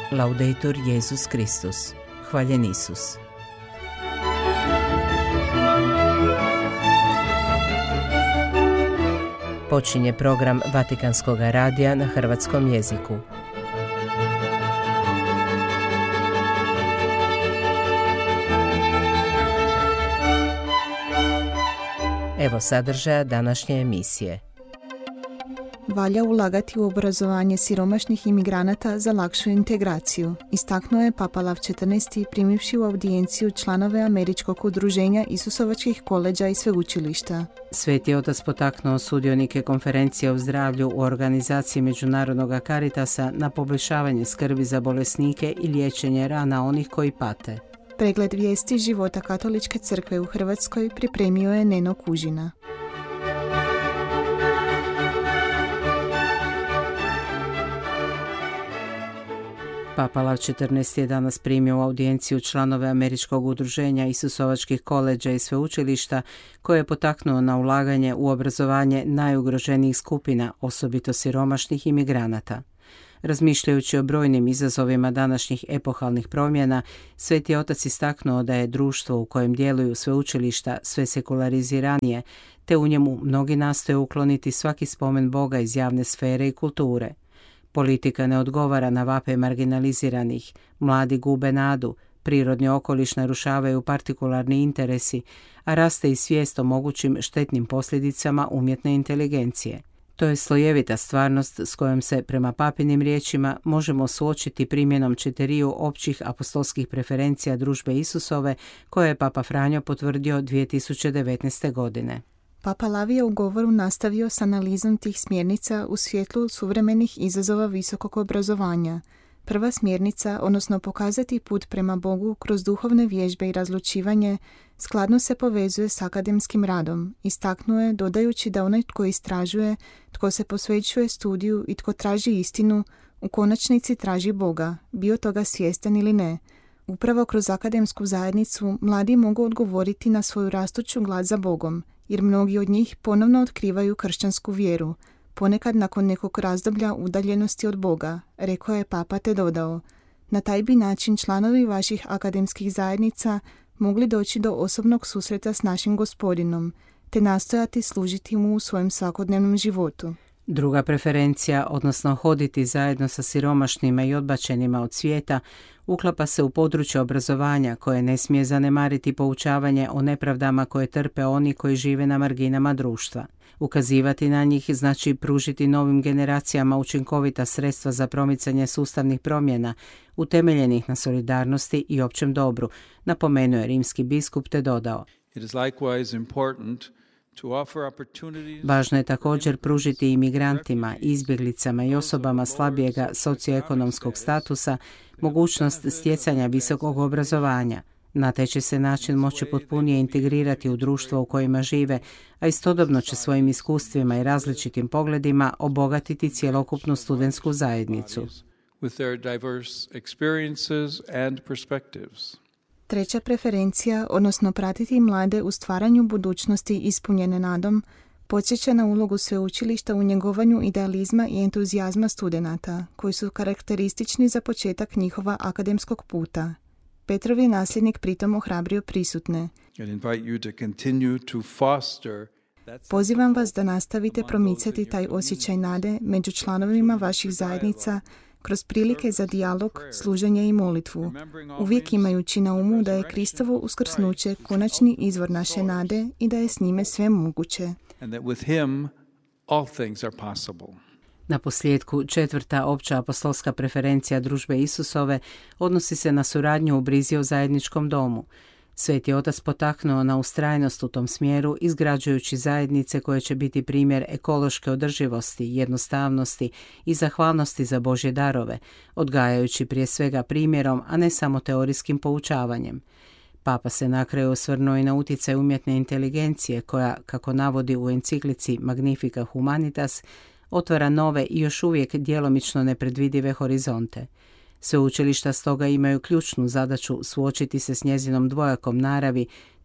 Laudetur Jesus Kristus. Hvaljen Isus. Počinje program Vatikanskog radija na hrvatskom jeziku. Evo sadržaja današnje emisije. Valja ulagati u obrazovanje siromašnih imigranata za lakšu integraciju, istaknuo je Papa Lav XIV primivši u audijenciju članove Američkog udruženja Isusovačkih koleđa i sveučilišta. Sveti otac potaknuo sudionike konferencije o zdravlju u organizaciji Međunarodnog Caritasa na poboljšavanje skrbi za bolesnike i liječenje rana onih koji pate. Pregled vijesti života Katoličke crkve u Hrvatskoj pripremio je Neno Kužina. Papa Lav XIV je danas primio u audijenciju članove Američkog udruženja Isusovačkih koleđa i sveučilišta koje je potaknuo na ulaganje u obrazovanje najugroženijih skupina, osobito siromašnih imigranata. Razmišljajući o brojnim izazovima današnjih epohalnih promjena, Sveti otac istaknuo da je društvo u kojem djeluju sveučilišta sve sekulariziranije, te u njemu mnogi nastoje ukloniti svaki spomen Boga iz javne sfere i kulture. Politika ne odgovara na vape marginaliziranih, mladi gube nadu, prirodni okoliš narušavaju partikularni interesi, a raste i svijest o mogućim štetnim posljedicama umjetne inteligencije. To je slojevita stvarnost s kojom se, prema papinim riječima, možemo suočiti primjenom 4 općih apostolskih preferencija Družbe Isusove koje je Papa Franjo potvrdio 2019. godine. Papa Lav je u govoru nastavio s analizom tih smjernica u svjetlu suvremenih izazova visokog obrazovanja. Prva smjernica, odnosno pokazati put prema Bogu kroz duhovne vježbe i razlučivanje, skladno se povezuje s akademskim radom. Istaknuo je dodajući da onaj tko istražuje, tko se posvećuje studiju i tko traži istinu, u konačnici traži Boga, bio toga svjestan ili ne. Upravo kroz akademsku zajednicu mladi mogu odgovoriti na svoju rastuću glad za Bogom, jer mnogi od njih ponovno otkrivaju kršćansku vjeru, ponekad nakon nekog razdoblja udaljenosti od Boga, rekao je Papa te dodao. Na taj bi način članovi vaših akademskih zajednica mogli doći do osobnog susreta s našim Gospodinom, te nastojati služiti mu u svojem svakodnevnom životu. Druga preferencija, odnosno hoditi zajedno sa siromašnima i odbačenima od svijeta, uklapa se u područje obrazovanja koje ne smije zanemariti poučavanje o nepravdama koje trpe oni koji žive na marginama društva. Ukazivati na njih znači pružiti novim generacijama učinkovita sredstva za promicanje sustavnih promjena, utemeljenih na solidarnosti i općem dobru, napomenuo je rimski biskup te dodao. Važno je također pružiti imigrantima, izbjeglicama i osobama slabijega socioekonomskog statusa mogućnost stjecanja visokog obrazovanja. Na taj će se način moći potpunije integrirati u društvo u kojima žive, a istodobno će svojim iskustvima i različitim pogledima obogatiti cjelokupnu studentsku zajednicu. Treća preferencija, odnosno pratiti mlade u stvaranju budućnosti ispunjene nadom, podsjeća na ulogu sveučilišta u njegovanju idealizma i entuzijazma studenata, koji su karakteristični za početak njihova akademskog puta. Petrov je nasljednik pritom ohrabrio prisutne. Pozivam vas da nastavite promicati taj osjećaj nade među članovima vaših zajednica kroz prilike za dijalog, služenje i molitvu, uvijek imajući na umu da je Kristovo uskrsnuće konačni izvor naše nade i da je s njime sve moguće. Na posljedku, 4. opća apostolska preferencija Družbe Isusove odnosi se na suradnju u brizi o zajedničkom domu. Sveti otac potaknuo na ustrajnost u tom smjeru, izgrađujući zajednice koje će biti primjer ekološke održivosti, jednostavnosti i zahvalnosti za Božje darove, odgajajući prije svega primjerom, a ne samo teorijskim poučavanjem. Papa se na kraju osvrnuo i na utjecaj umjetne inteligencije koja, kako navodi u enciklici Magnifica Humanitas, otvara nove i još uvijek djelomično nepredvidive horizonte. Sveučilišta stoga imaju ključnu zadaću suočiti se s njezinom dvojakom naravi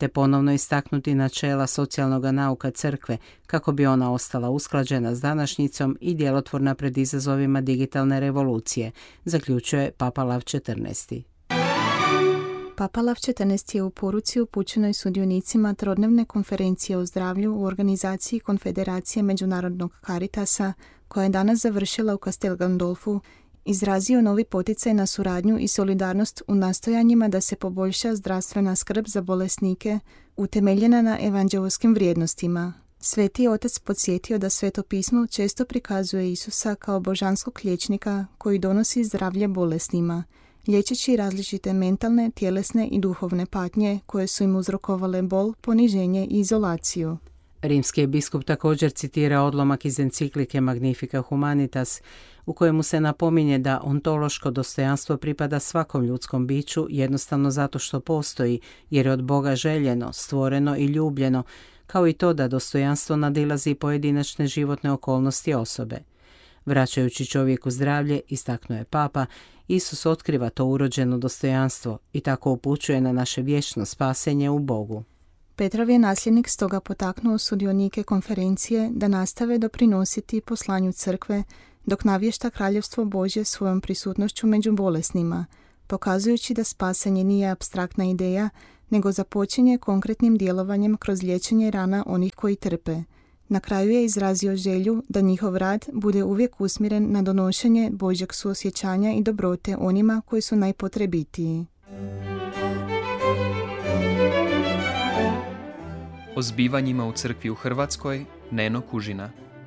te ponovno istaknuti načela socijalnog nauka crkve kako bi ona ostala usklađena s današnjicom i djelotvorna pred izazovima digitalne revolucije, zaključuje Papa Lav XIV. Papa Lav XIV je u poruci upućenoj sudionicima trodnevne konferencije o zdravlju u organizaciji Konfederacije Međunarodnog Caritasa, koja je danas završila u Castel Gandolfu, izrazio novi poticaj na suradnju i solidarnost u nastojanjima da se poboljša zdravstvena skrb za bolesnike, utemeljena na evanđeoskim vrijednostima. Sveti otac podsjetio da Sveto pismo često prikazuje Isusa kao božanskog liječnika koji donosi zdravlje bolesnima, liječeći različite mentalne, tjelesne i duhovne patnje koje su im uzrokovale bol, poniženje i izolaciju. Rimski je biskup također citira odlomak iz enciklike Magnifica Humanitas, u kojemu se napominje da ontološko dostojanstvo pripada svakom ljudskom biću jednostavno zato što postoji, jer je od Boga željeno, stvoreno i ljubljeno, kao i to da dostojanstvo nadilazi pojedinačne životne okolnosti osobe. Vraćajući čovjeku zdravlje, istaknuo je Papa, Isus otkriva to urođeno dostojanstvo i tako upućuje na naše vječno spasenje u Bogu. Petrov je nasljednik stoga potaknuo sudionike konferencije da nastave doprinositi poslanju crkve dok navješta kraljevstvo Božje svojom prisutnošću među bolesnima, pokazujući da spasenje nije apstraktna ideja, nego započinje konkretnim djelovanjem kroz liječenje rana onih koji trpe. Na kraju je izrazio želju da njihov rad bude uvijek usmjeren na donošenje Božjeg suosjećanja i dobrote onima koji su najpotrebitiji. O zbivanjima u crkvi u Hrvatskoj Neno Kužina.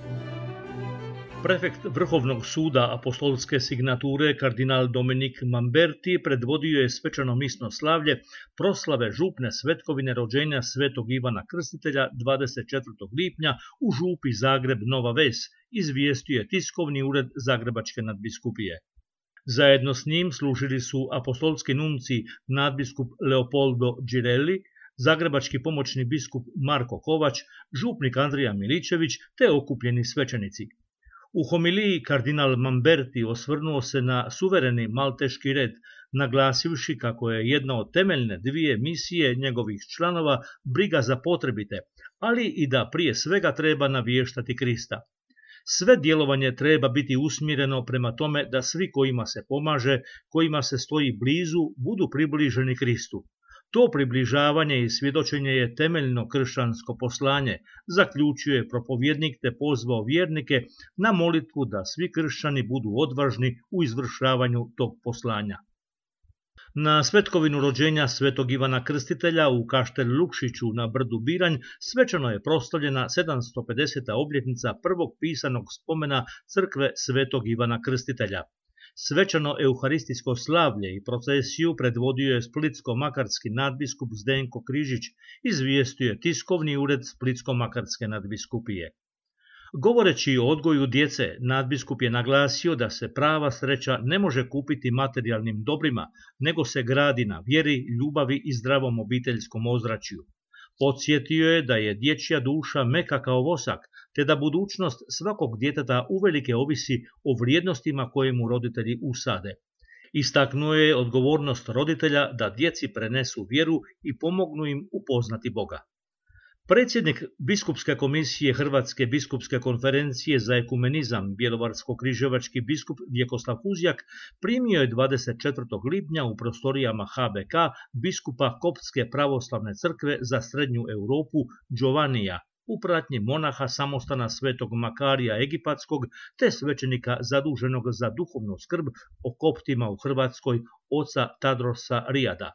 Prefekt Vrhovnog suda apostolske signature kardinal Dominik Mamberti predvodio je svečano misno slavlje proslave župne svetkovine rođenja svetog Ivana Krstitelja 24. lipnja u župi Zagreb Nova Ves, izvijestio je tiskovni ured Zagrebačke nadbiskupije. Zajedno s njim služili su apostolski nunci nadbiskup Leopoldo Girelli, zagrebački pomoćni biskup Marko Kovač, župnik Andrija Miličević te okupljeni svećenici. U homiliji kardinal Mamberti osvrnuo se na suvereni malteški red, naglasivši kako je jedna od temeljne dvije misije njegovih članova briga za potrebite, ali i da prije svega treba navještati Krista. Sve djelovanje treba biti usmjereno prema tome da svi kojima se pomaže, kojima se stoji blizu, budu približeni Kristu. To približavanje i svjedočenje je temeljno kršćansko poslanje, zaključuje propovjednik te pozvao vjernike na molitvu da svi kršćani budu odvažni u izvršavanju tog poslanja. Na svetkovinu rođenja svetog Ivana Krstitelja u Kaštel Lukšiću na brdu Biranj svečano je proslavljena 750. obljetnica prvog pisanog spomena crkve svetog Ivana Krstitelja. Svečano euharistijsko slavlje i procesiju predvodio je splitsko-makarski nadbiskup Zdenko Križić, izvijestio je tiskovni ured Splitsko-makarske nadbiskupije. Govoreći o odgoju djece, nadbiskup je naglasio da se prava sreća ne može kupiti materijalnim dobrima, nego se gradi na vjeri, ljubavi i zdravom obiteljskom ozračju. Podsjetio je da je dječja duša meka kao vosak, te da budućnost svakog djeteta uvelike ovisi o vrijednostima koje mu roditelji usade. Istaknuo je odgovornost roditelja da djeci prenesu vjeru i pomognu im upoznati Boga. Predsjednik Biskupske komisije Hrvatske biskupske konferencije za ekumenizam, bjelovarsko-križevački biskup Vjekoslav Huzjak, primio je 24. lipnja u prostorijama HBK biskupa Koptske pravoslavne crkve za srednju Europu Giovannija, u pratnji monaha samostana svetog Makarija Egipatskog te svećenika zaduženog za duhovnu skrb o koptima u Hrvatskoj oca Tadrosa Rijada.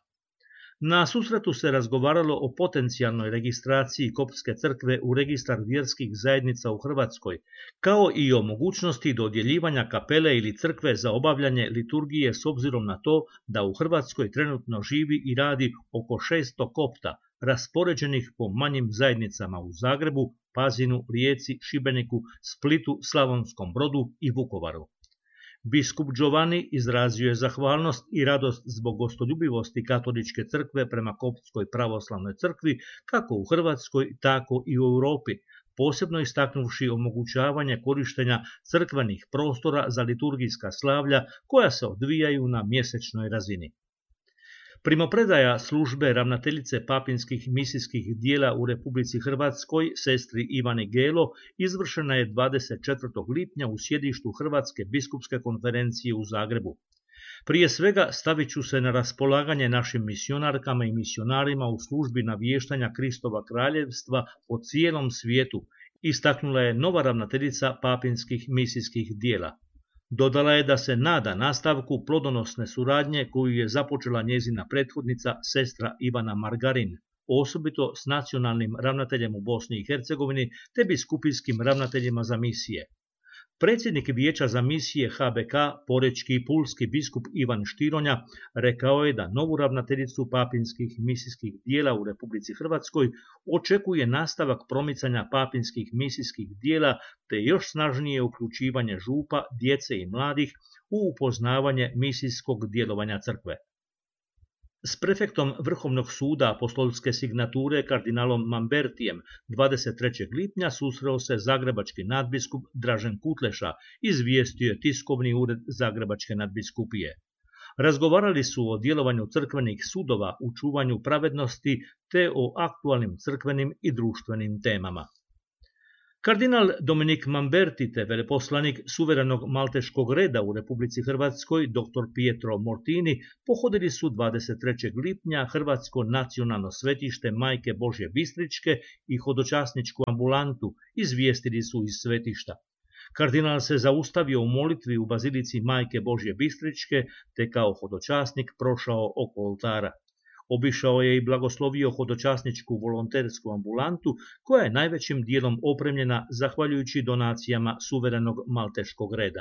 Na susretu se razgovaralo o potencijalnoj registraciji Koptske crkve u registar vjerskih zajednica u Hrvatskoj, kao i o mogućnosti dodjeljivanja kapele ili crkve za obavljanje liturgije s obzirom na to da u Hrvatskoj trenutno živi i radi oko 600 kopta, raspoređenih po manjim zajednicama u Zagrebu, Pazinu, Rijeci, Šibeniku, Splitu, Slavonskom Brodu i Vukovaru. Biskup Giovanni izrazio je zahvalnost i radost zbog gostoljubivosti katoličke crkve prema Koptskoj pravoslavnoj crkvi kako u Hrvatskoj, tako i u Europi, posebno istaknuvši omogućavanje korištenja crkvenih prostora za liturgijska slavlja koja se odvijaju na mjesečnoj razini. Primopredaja službe ravnateljice papinskih misijskih dijela u Republici Hrvatskoj, sestri Ivani Gelo, izvršena je 24. lipnja u sjedištu Hrvatske biskupske konferencije u Zagrebu. Prije svega stavit ću se na raspolaganje našim misionarkama i misionarima u službi navještanja Kristova kraljevstva po cijelom svijetu, istaknula je nova ravnateljica papinskih misijskih dijela. Dodala je da se nada nastavku plodonosne suradnje koju je započela njezina prethodnica sestra Ivana Margarin, osobito s nacionalnim ravnateljem u Bosni i Hercegovini te biskupijskim ravnateljima za misije. Predsjednik Vijeća za misije HBK, porečki i pulski biskup Ivan Štironja, rekao je da novu ravnateljicu papinskih misijskih dijela u Republici Hrvatskoj očekuje nastavak promicanja papinskih misijskih dijela te još snažnije uključivanje župa, djece i mladih u upoznavanje misijskog djelovanja crkve. S prefektom Vrhovnog suda apostolske signature kardinalom Mambertijem 23. lipnja susreo se zagrebački nadbiskup Dražen Kutleša, izvijestio je tiskovni ured Zagrebačke nadbiskupije. Razgovarali su o djelovanju crkvenih sudova u čuvanju pravednosti te o aktualnim crkvenim i društvenim temama. Kardinal Dominik Mamberti te veleposlanik suverenog malteškog reda u Republici Hrvatskoj dr. Pietro Mortini pohodili su 23. lipnja Hrvatsko nacionalno svetište Majke Božje Bistričke i hodočasničku ambulantu, izvijestili su iz svetišta. Kardinal se zaustavio u molitvi u bazilici Majke Božje Bistričke te kao hodočasnik prošao oko oltara. Obišao je i blagoslovio hodočasničku volontersku ambulantu koja je najvećim dijelom opremljena zahvaljujući donacijama suverenog malteškog reda.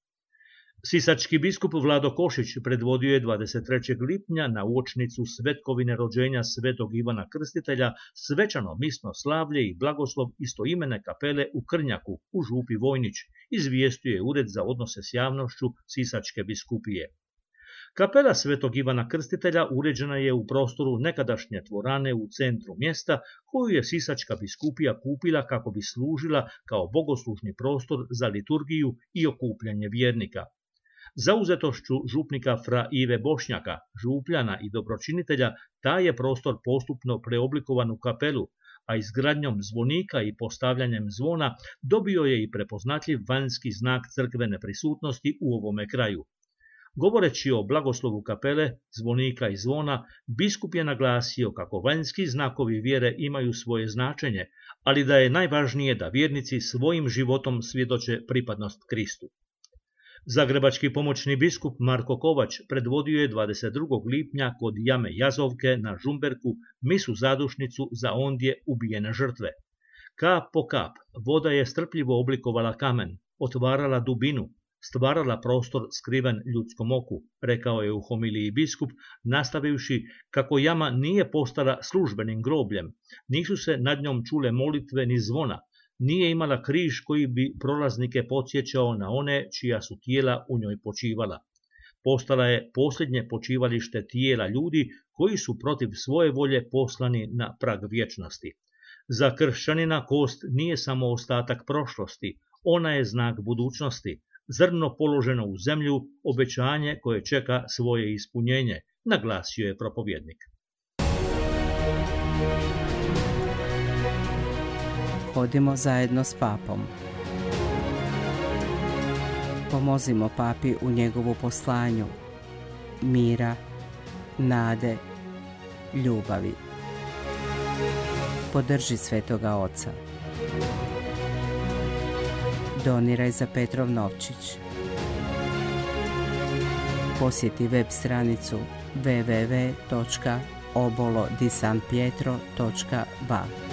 Sisački biskup Vlado Košić predvodio je 23. lipnja na uočnicu svetkovine rođenja svetog Ivana Krstitelja svečano misno slavlje i blagoslov istoimene kapele u Krnjaku u župi Vojnić, izvijestio je Ured za odnose s javnošću Sisačke biskupije. Kapela svetog Ivana Krstitelja uređena je u prostoru nekadašnje dvorane u centru mjesta, koju je Sisačka biskupija kupila kako bi služila kao bogoslužni prostor za liturgiju i okupljanje vjernika. Zauzetošću župnika fra Ive Bošnjaka, župljana i dobročinitelja, taj je prostor postupno preoblikovan u kapelu, a izgradnjom zvonika i postavljanjem zvona dobio je i prepoznatljiv vanjski znak crkvene prisutnosti u ovome kraju. Govoreći o blagoslovu kapele, zvonika i zvona, biskup je naglasio kako vanjski znakovi vjere imaju svoje značenje, ali da je najvažnije da vjernici svojim životom svjedoče pripadnost Kristu. Zagrebački pomoćni biskup Marko Kovač predvodio je 22. lipnja kod jame Jazovke na Žumberku misu zadušnicu za ondje ubijene žrtve. Kap po kap voda je strpljivo oblikovala kamen, otvarala dubinu, stvarala prostor skriven ljudskom oku, rekao je u homiliji biskup, nastavivši kako jama nije postala službenim grobljem, nisu se nad njom čule molitve ni zvona, nije imala križ koji bi prolaznike podsjećao na one čija su tijela u njoj počivala. Postala je posljednje počivalište tijela ljudi koji su protiv svoje volje poslani na prag vječnosti. Za kršćanina kost nije samo ostatak prošlosti, ona je znak budućnosti, zrno položeno u zemlju, obećanje koje čeka svoje ispunjenje, naglasio je propovjednik. Hodimo zajedno s papom. Pomozimo papi u njegovu poslanju mira, nade, ljubavi. Podrži Svetoga Oca. Doniraj za Petrov novčić. Posjeti web stranicu www.obolodisanpietro.ba.